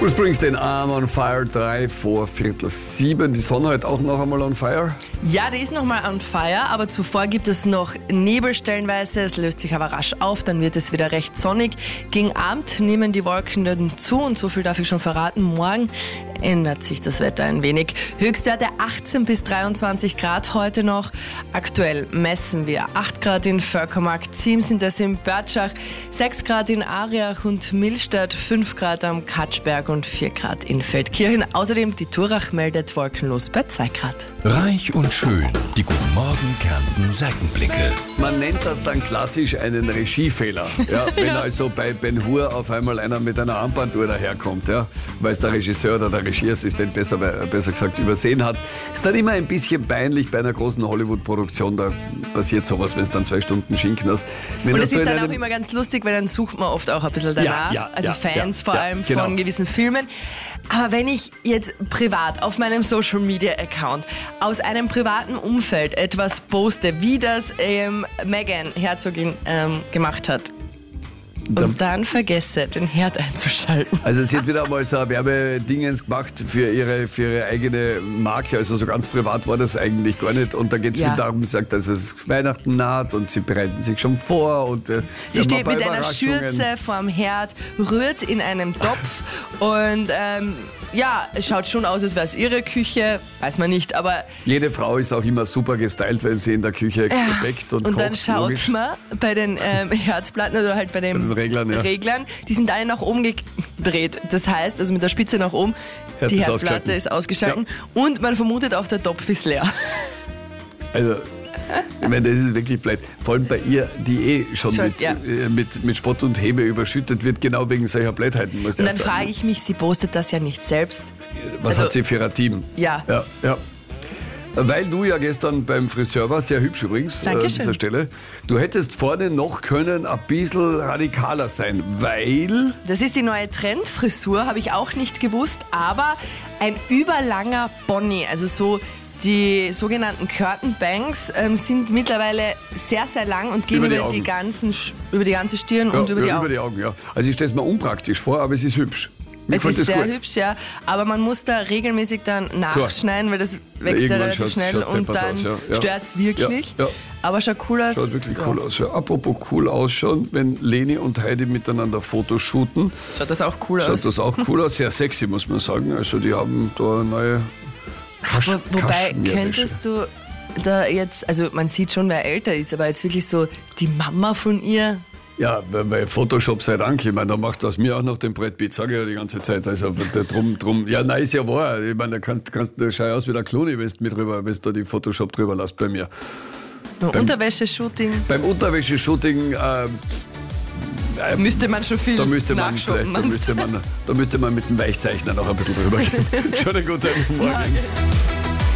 Bruce Springsteen, I'm on fire, 6:45. Die Sonne heute auch noch einmal on fire? Ja, die ist nochmal on fire, aber zuvor gibt es noch Nebel stellenweise. Es löst sich aber rasch auf, dann wird es wieder recht sonnig. Gegen Abend nehmen die Wolken dann zu und so viel darf ich schon verraten. Morgen ändert sich das Wetter ein wenig. Höchstwerte 18 bis 23 Grad heute noch. Aktuell messen wir 8 Grad in Völkermarkt, 7 sind es in Börtschach, 6 Grad in Ariach und Millstatt, 5 Grad am Katschberg und 4 Grad in Feldkirchen. Außerdem die Turach meldet wolkenlos bei 2 Grad. Reich und schön, die Guten Morgen Kärnten Seitenblicke. Man nennt das dann klassisch einen Regiefehler. Ja, wenn also bei Ben Hur auf einmal einer mit einer Armbanduhr daherkommt, ja, weil es der Regisseur oder der Regieassistent besser gesagt übersehen hat. Ist dann immer ein bisschen peinlich bei einer großen Hollywood-Produktion, da passiert sowas, wenn es dann 2 Stunden Schinken hast. Und es ist dann auch immer ganz lustig, weil dann sucht man oft auch ein bisschen danach, Fans vor allem genau. Von gewissen Filmen. Aber wenn ich jetzt privat auf meinem Social-Media-Account aus einem privaten Umfeld etwas poste, wie das Meghan Herzogin gemacht hat, und dann vergesse, den Herd einzuschalten. Also sie hat wieder mal so ein Werbedingens gemacht für ihre eigene Marke, also so ganz privat war das eigentlich gar nicht. Und da geht es viel darum, sie sagt, dass es Weihnachten naht und sie bereiten sich schon vor. Und sie steht mit einer Schürze vorm Herd, rührt in einem Topf und es schaut schon aus, als wäre es ihre Küche, weiß man nicht, aber... Jede Frau ist auch immer super gestylt, wenn sie in der Küche backt und kocht. Und dann schaut man bei den Herdplatten oder halt bei den Reglern, die sind alle nach oben gedreht. Das heißt, also mit der Spitze nach oben, die Herdplatte ist ausgeschaltet und man vermutet auch, der Topf ist leer. Also... Ich meine, das ist wirklich blöd. Vor allem bei ihr, die schon mit Spott und Häme überschüttet wird, genau wegen solcher Blödheiten. Und dann frage ich mich, sie postet das ja nicht selbst. Was hat sie für ein Team? Ja. Weil du ja gestern beim Friseur warst, sehr hübsch übrigens an dieser Stelle. Du hättest vorne noch können ein bisschen radikaler sein, weil... Das ist die neue Trendfrisur, habe ich auch nicht gewusst, aber ein überlanger Pony, also so... Die sogenannten Curtain Bangs sind mittlerweile sehr, sehr lang und gehen über die ganze Stirn und über die Augen. Über die Augen, ja. Also ich stelle es mir unpraktisch vor, aber es ist hübsch. Es ist sehr hübsch, ja. Aber man muss da regelmäßig dann nachschneiden, weil das wächst ja relativ schnell und dann stört es wirklich. Ja. Aber schaut cool aus. Schaut wirklich cool aus. Ja. Apropos cool ausschauen, wenn Leni und Heidi miteinander Fotos shooten. Schaut das auch cool aus. Schaut das auch cool aus. Sehr sexy, muss man sagen. Also die haben da eine neue... Wobei, könntest du da jetzt, also man sieht schon, wer älter ist, aber jetzt wirklich so die Mama von ihr? Ja, bei Photoshop sei Dank. Ich meine, da machst du aus mir auch noch den Brett Pitt, sage ich ja die ganze Zeit. Also drum, ja, nein, ist ja wahr. Ich meine, da schau aus wie der Clooney, wenn du da die Photoshop drüber lässt bei mir. Unterwäscheshooting? Beim Unterwäscheshooting müsste man schon viel nachschoben. Da müsste man mit dem Weichzeichner noch ein bisschen drüber gehen. Schönen guten Morgen.